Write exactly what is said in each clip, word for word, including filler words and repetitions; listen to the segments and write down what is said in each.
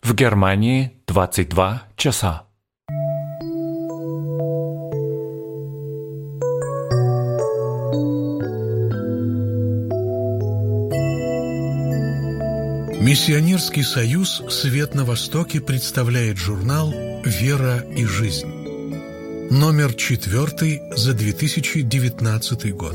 В Германии двадцать два часа. Миссионерский союз «Свет на Востоке» представляет журнал «Вера и жизнь». Номер четвертый за две тысячи девятнадцатый год.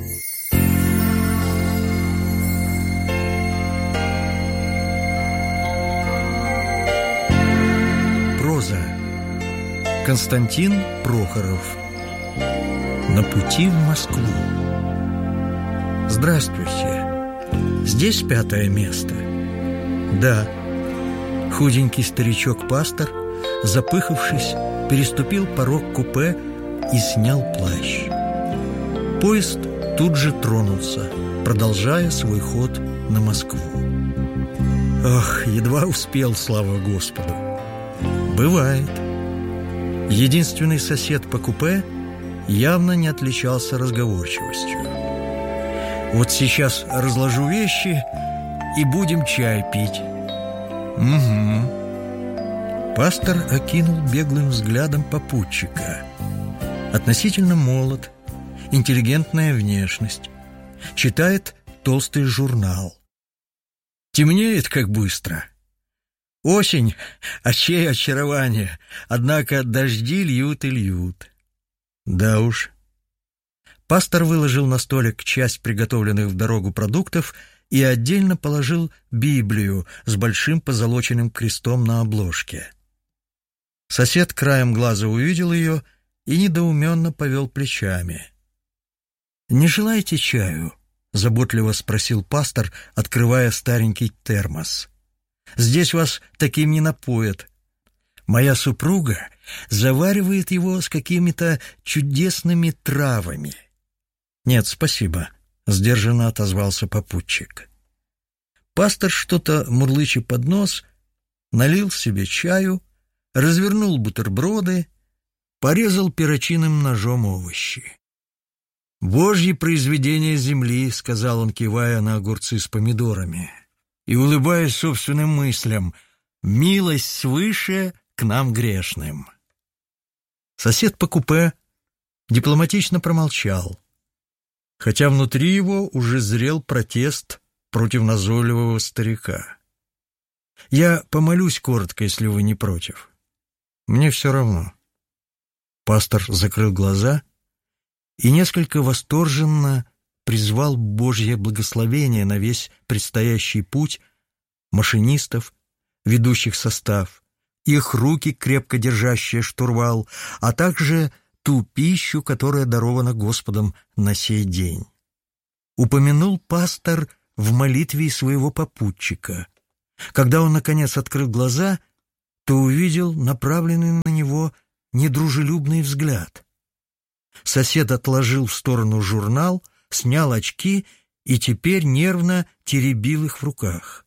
Проза. Константин Прохоров. На пути в Москву. Здравствуйте. Здесь пятое место? Да. Худенький старичок-пастор, запыхавшись, переступил порог купе и снял плащ. Поезд тут же тронулся, продолжая свой ход на Москву. Ах, едва успел, слава Господу. Бывает. Единственный сосед по купе явно не отличался разговорчивостью. Вот сейчас разложу вещи и будем чай пить. Угу. Пастор окинул беглым взглядом попутчика. Относительно молод, интеллигентная внешность. Читает толстый журнал. Темнеет, как быстро. Осень, а чей очарование. Однако дожди льют и льют. Да уж. Пастор выложил на столик часть приготовленных в дорогу продуктов и отдельно положил Библию с большим позолоченным крестом на обложке. Сосед краем глаза увидел ее и недоуменно повел плечами. «Не желаете чаю?» — заботливо спросил пастор, открывая старенький термос. «Здесь вас таким не напоят. Моя супруга заваривает его с какими-то чудесными травами». «Нет, спасибо», — сдержанно отозвался попутчик. Пастор, что-то мурлыча под нос, налил себе чаю, развернул бутерброды, порезал перочинным ножом овощи. «Божье произведение земли», — сказал он, кивая на огурцы с помидорами, и улыбаясь собственным мыслям, «милость свыше к нам грешным». Сосед по купе дипломатично промолчал, хотя внутри его уже зрел протест против назойливого старика. «Я помолюсь коротко, если вы не против. Мне все равно». Пастор закрыл глаза и несколько восторженно призвал Божье благословение на весь предстоящий путь машинистов, ведущих состав, их руки, крепко держащие штурвал, а также ту пищу, которая дарована Господом на сей день. Упомянул пастор в молитве своего попутчика. Когда он, наконец, открыл глаза, то увидел направленный на него недружелюбный взгляд. Сосед отложил в сторону журнал, снял очки и теперь нервно теребил их в руках.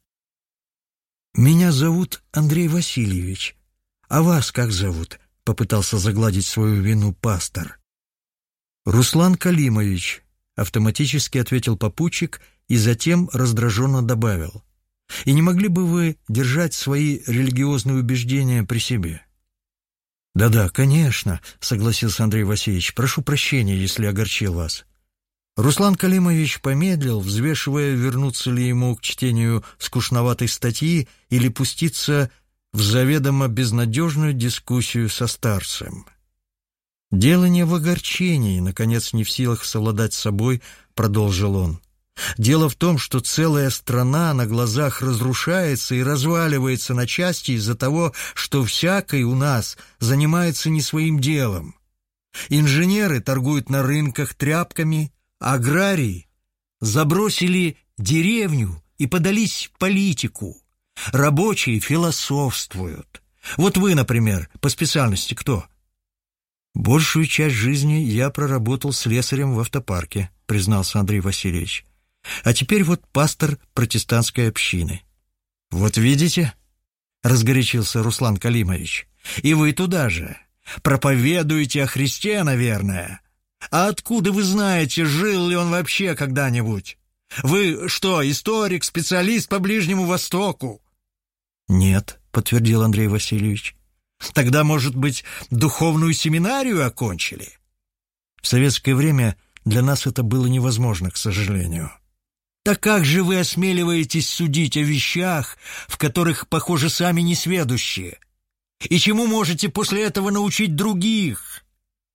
«Меня зовут Андрей Васильевич. А вас как зовут?» — попытался загладить свою вину пастор. «Руслан Калимович», — автоматически ответил попутчик и затем раздраженно добавил. «И не могли бы вы держать свои религиозные убеждения при себе?» «Да-да, конечно», — согласился Андрей Васильевич. «Прошу прощения, если огорчил вас». Руслан Калимович помедлил, взвешивая, вернуться ли ему к чтению скучноватой статьи или пуститься в заведомо безнадежную дискуссию со старцем. «Дело не в огорчении», — наконец не в силах совладать с собой, продолжил он. «Дело в том, что целая страна на глазах разрушается и разваливается на части из-за того, что всякий у нас занимается не своим делом. Инженеры торгуют на рынках тряпками, аграрии забросили деревню и подались в политику. Рабочие философствуют. Вот вы, например, по специальности кто?» «Большую часть жизни я проработал слесарем в автопарке», — признался Андрей Васильевич. «А теперь вот пастор протестантской общины». «Вот видите?» — разгорячился Руслан Калимович. «И вы туда же. Проповедуете о Христе, наверное. А откуда вы знаете, жил ли он вообще когда-нибудь? Вы что, историк, специалист по Ближнему Востоку?» «Нет», подтвердил Андрей Васильевич. Тогда, может быть, духовную семинарию окончили? В советское время для нас это было невозможно, к сожалению. Так как же вы осмеливаетесь судить о вещах, в которых, похоже, сами несведущие? И чему можете после этого научить других?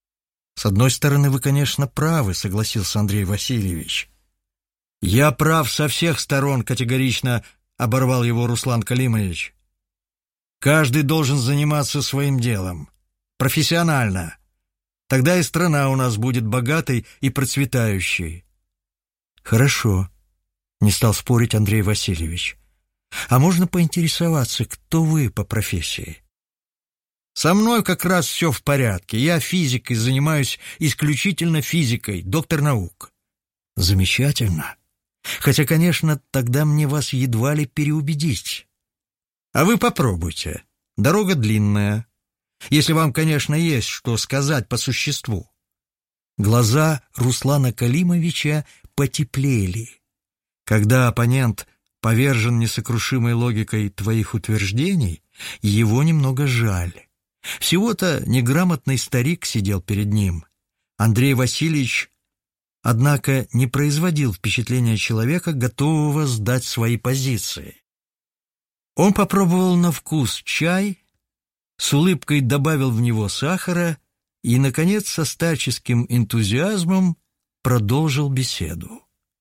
С одной стороны, вы, конечно, правы, согласился Андрей Васильевич. Я прав со всех сторон, категорично оборвал его Руслан Калимович. Каждый должен заниматься своим делом, профессионально. Тогда и страна у нас будет богатой и процветающей. Хорошо, не стал спорить Андрей Васильевич. А можно поинтересоваться, кто вы по профессии? Со мной как раз все в порядке. Я физикой, занимаюсь исключительно физикой, доктор наук. Замечательно. Хотя, конечно, тогда мне вас едва ли переубедить. А вы попробуйте. Дорога длинная. Если вам, конечно, есть что сказать по существу. Глаза Руслана Калимовича потеплели. Когда оппонент повержен несокрушимой логикой твоих утверждений, его немного жаль. Всего-то неграмотный старик сидел перед ним. Андрей Васильевич, однако, не производил впечатления человека, готового сдать свои позиции. Он попробовал на вкус чай, с улыбкой добавил в него сахара и, наконец, со старческим энтузиазмом продолжил беседу.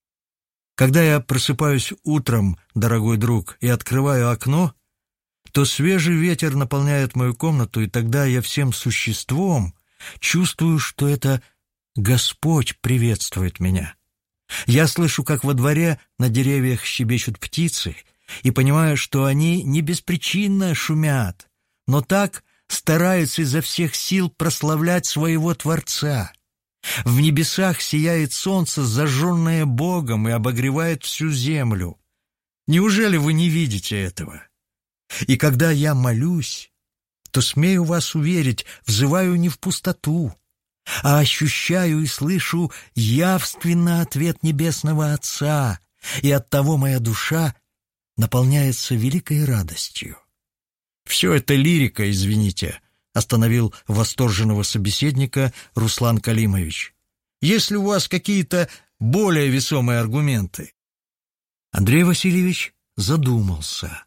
Когда я просыпаюсь утром, дорогой друг, и открываю окно, то свежий ветер наполняет мою комнату, и тогда я всем существом чувствую, что это Господь приветствует меня. Я слышу, как во дворе на деревьях щебечут птицы, и понимаю, что они не беспричинно шумят, но так стараются изо всех сил прославлять своего Творца. В небесах сияет солнце, зажженное Богом, и обогревает всю землю. Неужели вы не видите этого? И когда я молюсь, то, смею вас уверить, взываю не в пустоту, а ощущаю и слышу явственно ответ Небесного Отца, и оттого моя душа наполняется великой радостью. «Все это лирика, извините», — остановил восторженного собеседника Руслан Калимович. «Есть ли у вас какие-то более весомые аргументы?» Андрей Васильевич задумался.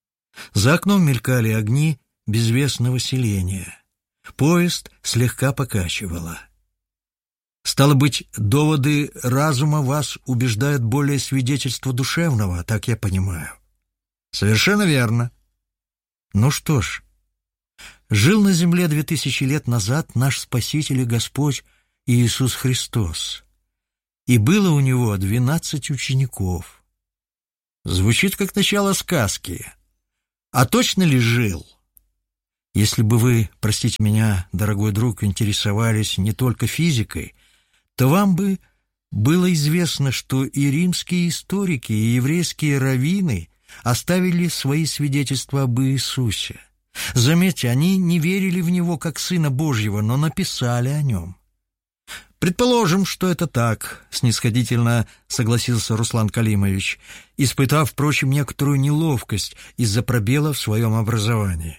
За окном мелькали огни безвестного селения. Поезд слегка покачивало. «Стало быть, доводы разума вас убеждают более свидетельства душевного, так я понимаю». «Совершенно верно». «Ну что ж, жил на земле две тысячи лет назад наш Спаситель и Господь Иисус Христос, и было у Него двенадцать учеников». Звучит как начало сказки. А точно ли жил? Если бы вы, простите меня, дорогой друг, интересовались не только физикой, то вам бы было известно, что и римские историки, и еврейские раввины оставили свои свидетельства об Иисусе. Заметьте, они не верили в Него как Сына Божьего, но написали о Нем. «Предположим, что это так», — снисходительно согласился Руслан Калимович, испытав, впрочем, некоторую неловкость из-за пробела в своем образовании.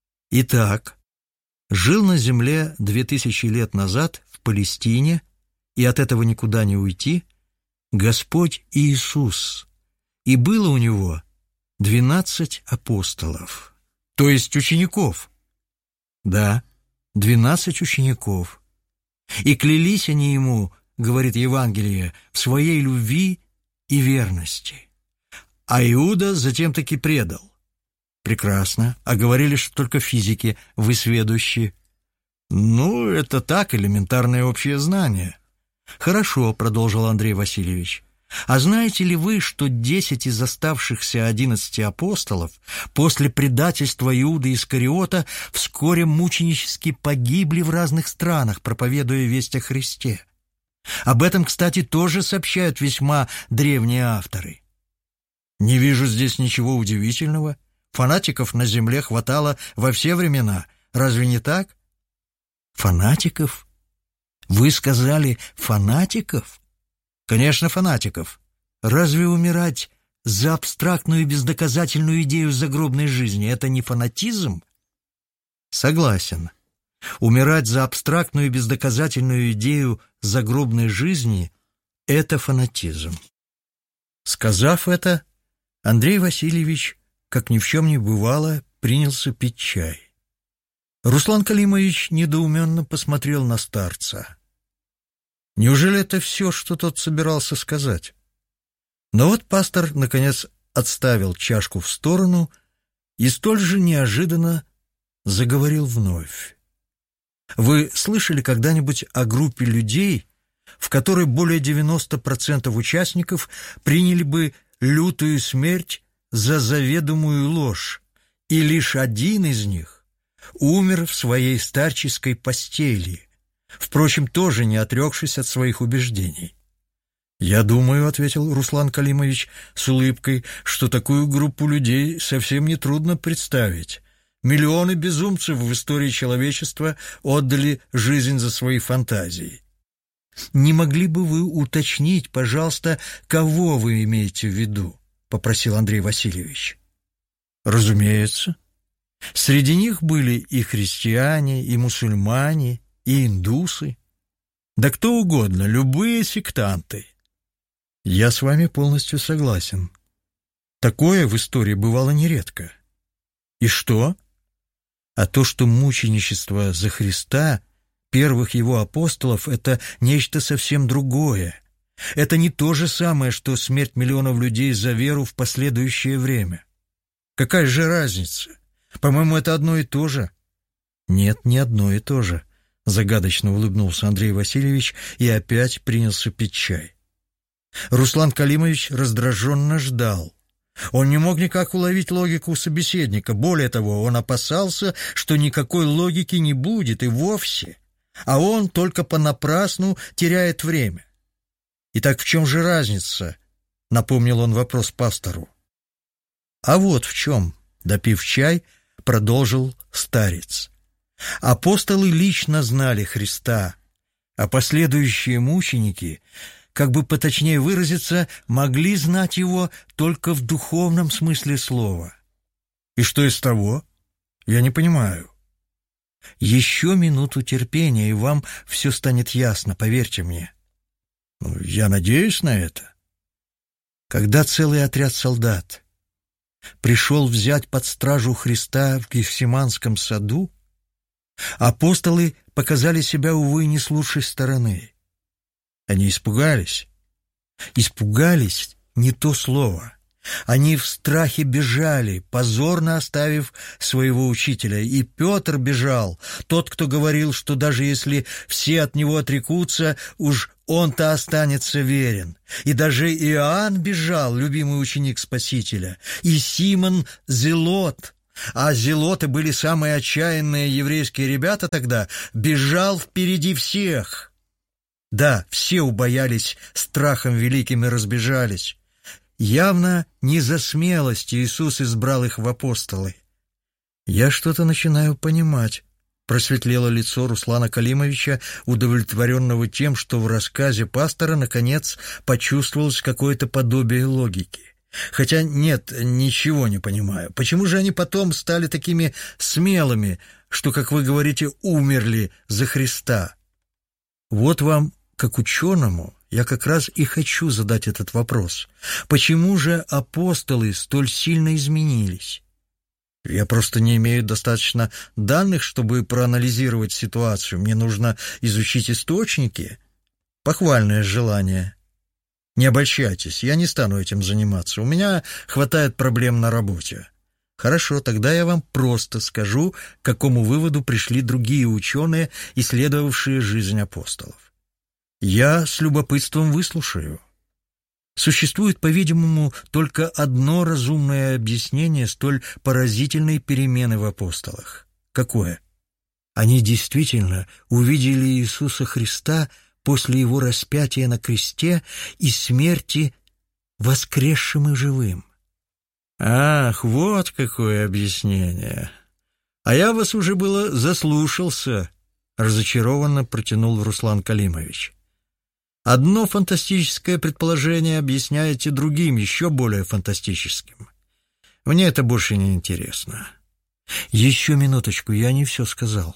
«Итак, жил на земле две тысячи лет назад в Палестине, и от этого никуда не уйти, Господь Иисус, и было у Него двенадцать апостолов, то есть учеников». «Да, двенадцать учеников. И клялись они Ему, говорит Евангелие, в своей любви и верности. А Иуда затем-таки предал». «Прекрасно. А говорили, что только физики вы сведущие». «Ну, это так, элементарное общее знание». «Хорошо», — продолжил Андрей Васильевич. «А знаете ли вы, что десять из оставшихся одиннадцати апостолов после предательства Иуды Искариота вскоре мученически погибли в разных странах, проповедуя весть о Христе? Об этом, кстати, тоже сообщают весьма древние авторы». «Не вижу здесь ничего удивительного. Фанатиков на земле хватало во все времена. Разве не так?» «Фанатиков? Вы сказали фанатиков?» «Конечно, фанатиков. Разве умирать за абстрактную и бездоказательную идею загробной жизни — это не фанатизм? Согласен. Умирать за абстрактную и бездоказательную идею загробной жизни — это фанатизм. Сказав это, Андрей Васильевич, как ни в чем не бывало, принялся пить чай. Руслан Калимович недоуменно посмотрел на старца. Неужели это все, что тот собирался сказать? Но вот пастор, наконец, отставил чашку в сторону и столь же неожиданно заговорил вновь. Вы слышали когда-нибудь о группе людей, в которой более девяноста процентов участников приняли бы лютую смерть за заведомую ложь, и лишь один из них умер в своей старческой постели, впрочем, тоже не отрекшись от своих убеждений? «Я думаю, — ответил Руслан Калимович с улыбкой, — что такую группу людей совсем нетрудно представить. Миллионы безумцев в истории человечества отдали жизнь за свои фантазии. Не могли бы вы уточнить, пожалуйста, кого вы имеете в виду?» — попросил Андрей Васильевич. «Разумеется. Среди них были и христиане, и мусульмане, и индусы. Да кто угодно, любые сектанты». «Я с вами полностью согласен. Такое в истории бывало нередко. И что? А то, что мученичество за Христа, первых его апостолов, это нечто совсем другое. Это не то же самое, что смерть миллионов людей за веру в последующее время. Какая же разница? По-моему, это одно и то же». «Нет, не одно и то же», — загадочно улыбнулся Андрей Васильевич и опять принялся пить чай. Руслан Калимович раздраженно ждал. Он не мог никак уловить логику собеседника. Более того, он опасался, что никакой логики не будет и вовсе, а он только понапрасну теряет время. «Итак, в чем же разница?» — напомнил он вопрос пастору. «А вот в чем», — допив чай, продолжил старец. «Апостолы лично знали Христа, а последующие мученики, как бы поточнее выразиться, могли знать его только в духовном смысле слова». «И что из того? Я не понимаю». «Еще минуту терпения, и вам все станет ясно, поверьте мне». «Я надеюсь на это». Когда целый отряд солдат пришел взять под стражу Христа в Гефсиманском саду, апостолы показали себя, увы, не с лучшей стороны. Они испугались. Испугались — не то слово. Они в страхе бежали, позорно оставив своего учителя. И Петр бежал, тот, кто говорил, что даже если все от него отрекутся, уж он-то останется верен. И даже Иоанн бежал, любимый ученик Спасителя. И Симон Зелот, а зелоты были самые отчаянные еврейские ребята тогда, бежал впереди всех. Да, все убоялись страхом великим и разбежались. Явно не за смелость Иисус избрал их в апостолы. «Я что-то начинаю понимать», — просветлело лицо Руслана Калимовича, удовлетворенного тем, что в рассказе пастора, наконец, почувствовалось какое-то подобие логики. «Хотя нет, ничего не понимаю. Почему же они потом стали такими смелыми, что, как вы говорите, умерли за Христа?» Вот вам, как ученому, я как раз и хочу задать этот вопрос. Почему же апостолы столь сильно изменились? Я просто не имею достаточно данных, чтобы проанализировать ситуацию. Мне нужно изучить источники. Похвальное желание. Не обольщайтесь, я не стану этим заниматься. У меня хватает проблем на работе. Хорошо, тогда я вам просто скажу, к какому выводу пришли другие ученые, исследовавшие жизнь апостолов. Я с любопытством выслушаю. Существует, по-видимому, только одно разумное объяснение столь поразительной перемены в апостолах. Какое? Они действительно увидели Иисуса Христа после Его распятия на кресте и смерти воскресшим и живым. Ах, вот какое объяснение! А я вас уже было заслушался, разочарованно протянул Руслан Калимович. Одно фантастическое предположение объясняете другим, еще более фантастическим. Мне это больше не интересно. Еще минуточку, я не все сказал.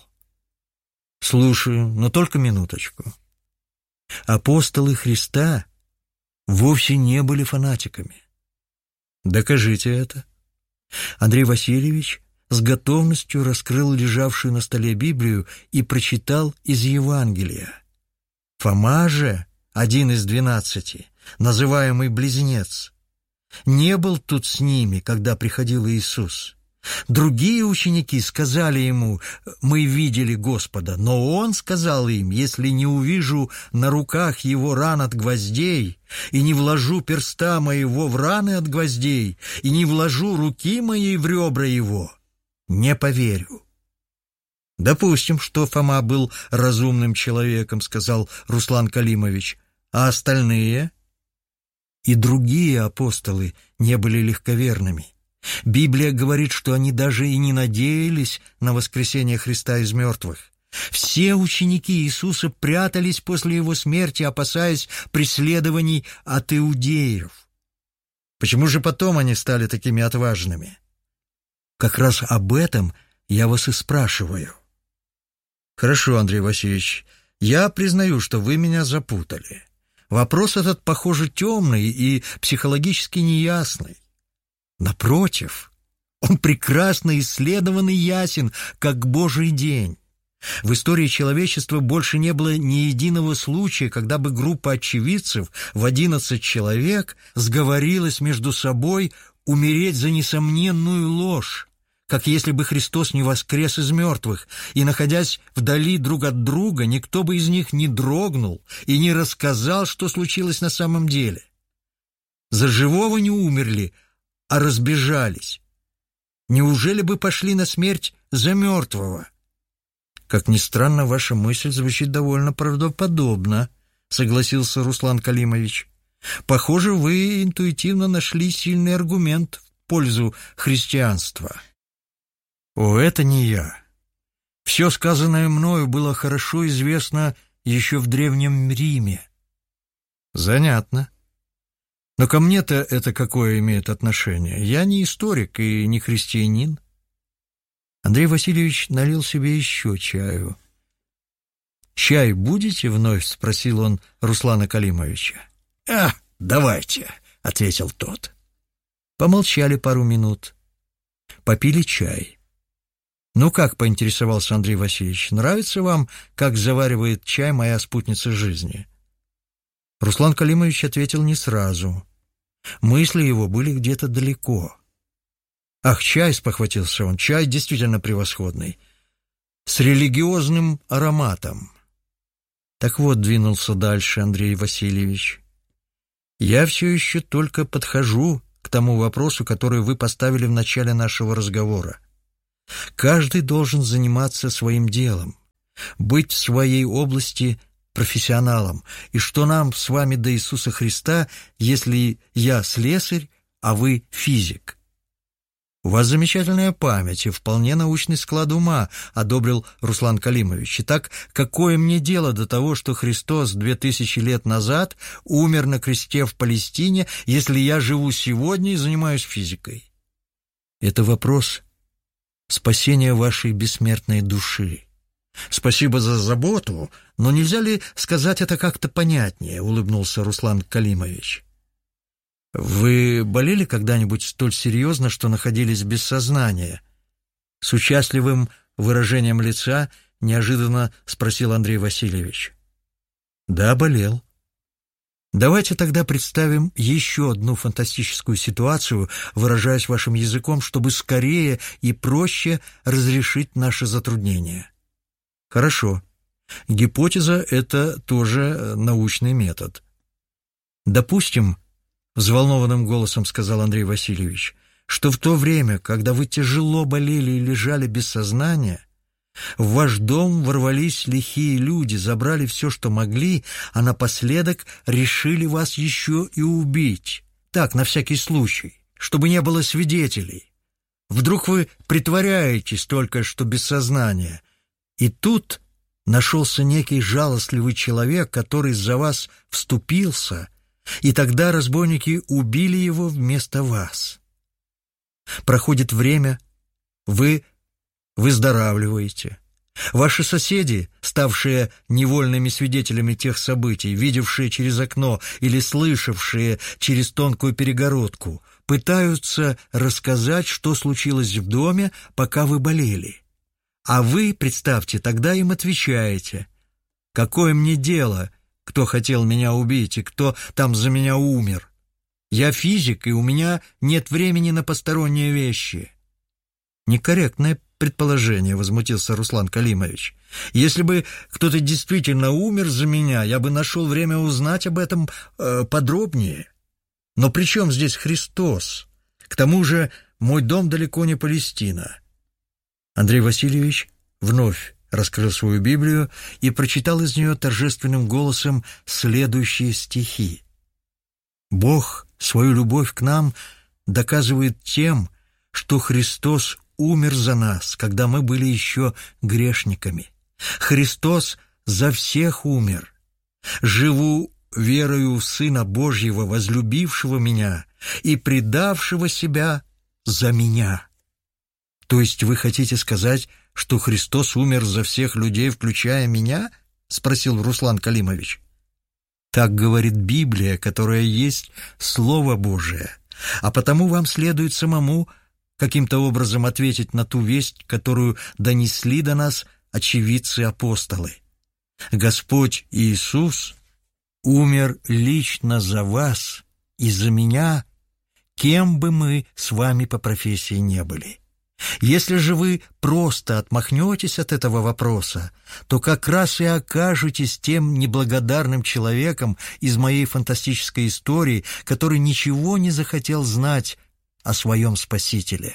Слушаю, но только минуточку. Апостолы Христа вовсе не были фанатиками. Докажите это. Андрей Васильевич с готовностью раскрыл лежавшую на столе Библию и прочитал из Евангелия. Фома же, один из двенадцати, называемый Близнец, не был тут с ними, когда приходил Иисус. Другие ученики сказали ему: «Мы видели Господа», но он сказал им: «Если не увижу на руках его ран от гвоздей, и не вложу перста моего в раны от гвоздей, и не вложу руки моей в ребра его, не поверю». «Допустим, что Фома был разумным человеком», — сказал Руслан Калимович. «А остальные?» «И другие апостолы не были легковерными. Библия говорит, что они даже и не надеялись на воскресение Христа из мертвых. Все ученики Иисуса прятались после его смерти, опасаясь преследований от иудеев. Почему же потом они стали такими отважными? Как раз об этом я вас и спрашиваю». «Хорошо, Андрей Васильевич, я признаю, что вы меня запутали. Вопрос этот, похоже, темный и психологически неясный. Напротив, он прекрасно исследован и ясен, как Божий день. В истории человечества больше не было ни единого случая, когда бы группа очевидцев в одиннадцать человек сговорилась между собой умереть за несомненную ложь, как если бы Христос не воскрес из мертвых, и, находясь вдали друг от друга, никто бы из них не дрогнул и не рассказал, что случилось на самом деле. За живого не умерли, а разбежались. Неужели бы пошли на смерть за мертвого? Как ни странно, ваша мысль звучит довольно правдоподобно, согласился Руслан Калимович. Похоже, вы интуитивно нашли сильный аргумент в пользу христианства. О, это не я. Все сказанное мною было хорошо известно еще в Древнем Риме. Занятно. Но ко мне-то это какое имеет отношение? Я не историк и не христианин. Андрей Васильевич налил себе еще чаю. «Чай будете вновь?» — спросил он Руслана Калимовича. «А, давайте», — ответил тот. Помолчали пару минут. Попили чай. «Ну как?» — поинтересовался Андрей Васильевич. «Нравится вам, как заваривает чай моя спутница жизни?» Руслан Калимович ответил не сразу. Мысли его были где-то далеко. «Ах, чай!» — спохватился он. «Чай действительно превосходный. С религиозным ароматом». Так вот, двинулся дальше Андрей Васильевич. «Я все еще только подхожу к тому вопросу, который вы поставили в начале нашего разговора. Каждый должен заниматься своим делом, быть в своей области профессионалом. И что нам с вами до Иисуса Христа, если я слесарь, а вы физик?» «У вас замечательная память и вполне научный склад ума», — одобрил Руслан Калимович. «Итак, какое мне дело до того, что Христос две тысячи лет назад умер на кресте в Палестине, если я живу сегодня и занимаюсь физикой?» «Это вопрос спасения вашей бессмертной души». «Спасибо за заботу, но нельзя ли сказать это как-то понятнее?» — улыбнулся Руслан Калимович. «Вы болели когда-нибудь столь серьезно, что находились без сознания?» С участливым выражением лица неожиданно спросил Андрей Васильевич. «Да, болел». «Давайте тогда представим еще одну фантастическую ситуацию, выражаясь вашим языком, чтобы скорее и проще разрешить наши затруднения». «Хорошо. Гипотеза — это тоже научный метод. Допустим, — взволнованным голосом сказал Андрей Васильевич, — что в то время, когда вы тяжело болели и лежали без сознания, в ваш дом ворвались лихие люди, забрали все, что могли, а напоследок решили вас еще и убить. Так, на всякий случай, чтобы не было свидетелей. Вдруг вы притворяетесь только что без сознания, и тут нашелся некий жалостливый человек, который за вас вступился, и тогда разбойники убили его вместо вас. Проходит время, вы выздоравливаете. Ваши соседи, ставшие невольными свидетелями тех событий, видевшие через окно или слышавшие через тонкую перегородку, пытаются рассказать, что случилось в доме, пока вы болели. А вы, представьте, тогда им отвечаете: «Какое мне дело, кто хотел меня убить и кто там за меня умер? Я физик, и у меня нет времени на посторонние вещи». Некорректное предположение, возмутился Руслан Калимович. Если бы кто-то действительно умер за меня, я бы нашел время узнать об этом э, подробнее. Но при чем здесь Христос? К тому же мой дом далеко не Палестина. Андрей Васильевич вновь раскрыл свою Библию и прочитал из нее торжественным голосом следующие стихи. «Бог свою любовь к нам доказывает тем, что Христос умер за нас, когда мы были еще грешниками. Христос за всех умер. Живу верою в Сына Божьего, возлюбившего меня и предавшего себя за меня». То есть вы хотите сказать, что Христос умер за всех людей, включая меня? Спросил Руслан Калимович. Так говорит Библия, которая есть Слово Божие, а потому вам следует самому каким-то образом ответить на ту весть, которую донесли до нас очевидцы-апостолы. Господь Иисус умер лично за вас и за меня, кем бы мы с вами по профессии не были. Если же вы просто отмахнетесь от этого вопроса, то как раз и окажетесь тем неблагодарным человеком из моей фантастической истории, который ничего не захотел знать о своем Спасителе.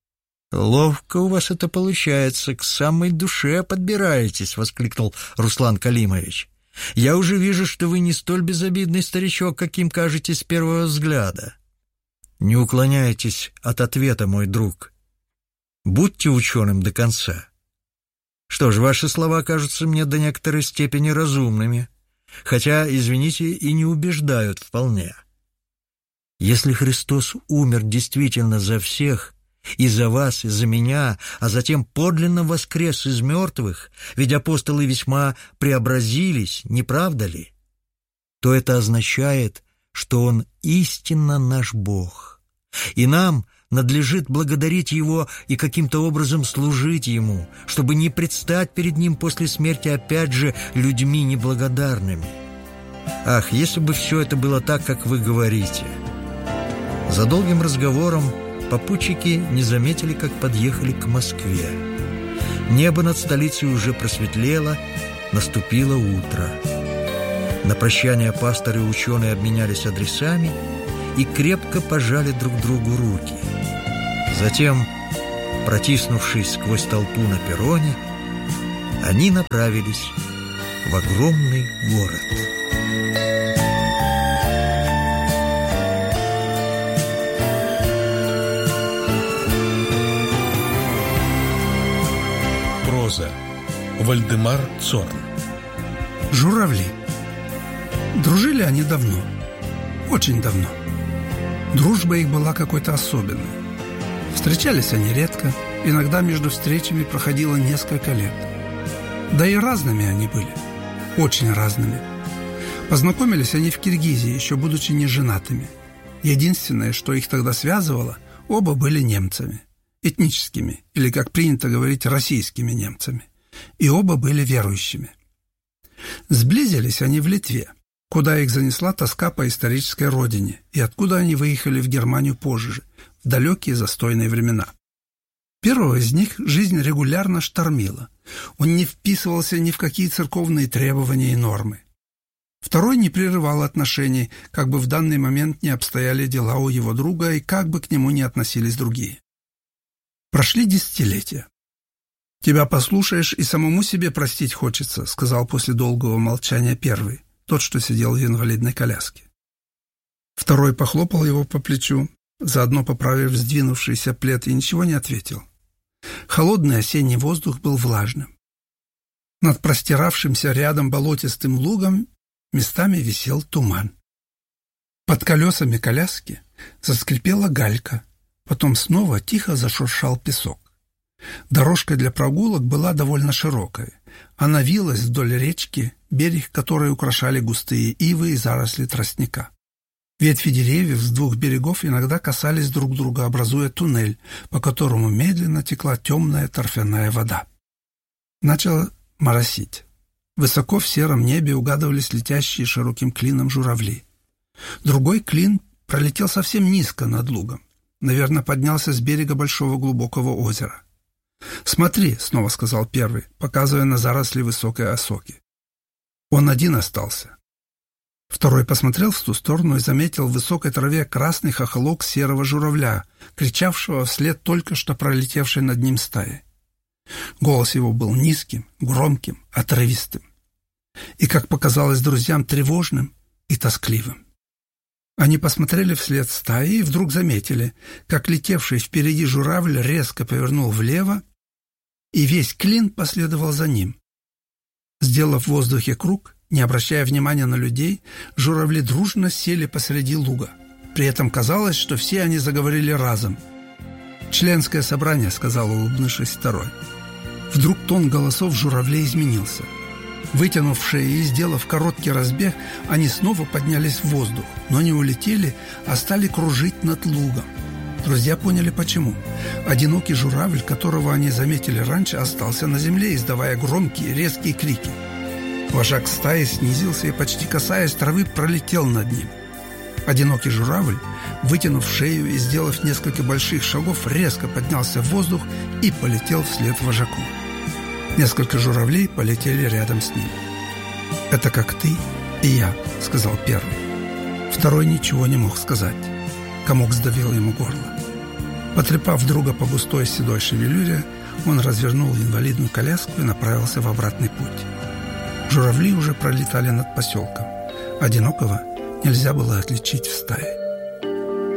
«Ловко у вас это получается, к самой душе подбираетесь», — воскликнул Руслан Калимович. «Я уже вижу, что вы не столь безобидный старичок, каким кажетесь с первого взгляда». «Не уклоняйтесь от ответа, мой друг. Будьте ученым до конца. Что ж, ваши слова кажутся мне до некоторой степени разумными, хотя, извините, и не убеждают вполне. Если Христос умер действительно за всех, и за вас, и за меня, а затем подлинно воскрес из мертвых, ведь апостолы весьма преобразились, не правда ли? То это означает, что Он истинно наш Бог, и нам надлежит благодарить Его и каким-то образом служить Ему, чтобы не предстать перед Ним после смерти опять же людьми неблагодарными. Ах, если бы все это было так, как вы говорите! За долгим разговором попутчики не заметили, как подъехали к Москве. Небо над столицей уже просветлело, наступило утро. На прощание пастор и ученые обменялись адресами и крепко пожали друг другу руки. Затем, протиснувшись сквозь толпу на перроне, они направились в огромный город. Проза. Вальдемар Цорн. Журавли. Дружили они давно, очень давно. Дружба их была какой-то особенной. Встречались они редко, иногда между встречами проходило несколько лет. Да и разными они были, очень разными. Познакомились они в Киргизии, еще будучи неженатыми. Единственное, что их тогда связывало, оба были немцами, этническими, или, как принято говорить, российскими немцами, и оба были верующими. Сблизились они в Литве, куда их занесла тоска по исторической родине, и откуда они выехали в Германию позже, в далекие застойные времена. Первого из них жизнь регулярно штормила. Он не вписывался ни в какие церковные требования и нормы. Второй не прерывал отношений, как бы в данный момент не обстояли дела у его друга и как бы к нему не относились другие. Прошли десятилетия. «Тебя послушаешь и самому себе простить хочется», — сказал после долгого молчания первый, тот, что сидел в инвалидной коляске. Второй похлопал его по плечу, заодно поправив сдвинувшийся плед, и ничего не ответил. Холодный осенний воздух был влажным. Над простиравшимся рядом болотистым лугом местами висел туман. Под колесами коляски заскрипела галька, потом снова тихо зашуршал песок. Дорожка для прогулок была довольно широкая. Она вилась вдоль речки, берег которой украшали густые ивы и заросли тростника. Ветви деревьев с двух берегов иногда касались друг друга, образуя туннель, по которому медленно текла темная торфяная вода. Начало моросить. Высоко в сером небе угадывались летящие широким клином журавли. Другой клин пролетел совсем низко над лугом. Наверное, поднялся с берега большого глубокого озера. «Смотри», — снова сказал первый, показывая на заросли высокой осоки. Он один остался. Второй посмотрел в ту сторону и заметил в высокой траве красный хохолок серого журавля, кричавшего вслед только что пролетевшей над ним стаи. Голос его был низким, громким, отрывистым и, как показалось друзьям, тревожным и тоскливым. Они посмотрели вслед стаи и вдруг заметили, как летевший впереди журавль резко повернул влево, и весь клин последовал за ним. Сделав в воздухе круг, не обращая внимания на людей, журавли дружно сели посреди луга. При этом казалось, что все они заговорили разом. «Членское собрание», — сказал, улыбнувшись второй. Вдруг тон голосов журавлей изменился. Вытянув шеи и сделав короткий разбег, они снова поднялись в воздух, но не улетели, а стали кружить над лугом. Друзья поняли, почему. Одинокий журавль, которого они заметили раньше, остался на земле, издавая громкие резкие крики. Вожак стаи снизился и, почти касаясь травы, пролетел над ним. Одинокий журавль, вытянув шею и сделав несколько больших шагов, резко поднялся в воздух и полетел вслед вожаку. Несколько журавлей полетели рядом с ним. «Это как ты и я», — сказал первый. Второй ничего не мог сказать. Комок сдавил ему горло. Потрепав друга по густой седой шевелюре, он развернул инвалидную коляску и направился в обратный путь. Журавли уже пролетали над поселком. Одинокого нельзя было отличить в стае.